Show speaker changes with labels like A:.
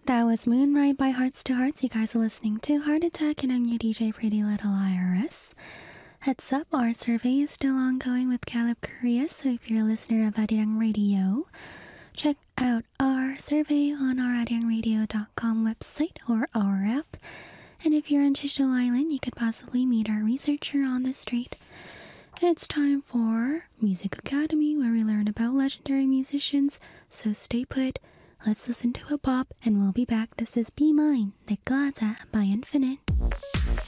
A: That was Moonride by Hearts to Hearts. You guys are listening to Heart Attack, and I'm your DJ Pretty Little IRS. Heads up, our survey is still ongoing with Caleb Korea, so if you're a listener of Arirang Radio, check out our survey on our ArirangRadio.com website or our app. And if you're on Jeju Island, you could possibly meet our researcher on the street. It's time for Music Academy, where we learn about legendary musicians, so stay put. Let's listen to a bop, and we'll be back. This is Be Mine, 내꺼 하자 by Infinite.